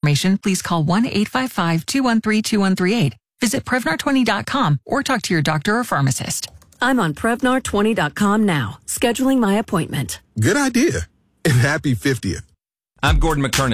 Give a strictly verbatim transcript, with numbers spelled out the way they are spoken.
information, please call one eight five five, two one three, two one three eight. Visit Prevnar twenty dot com or talk to your doctor or pharmacist. I'm on Prevnar twenty dot com now, scheduling my appointment. Good idea. And happy fiftieth. I'm Gordon McKernan.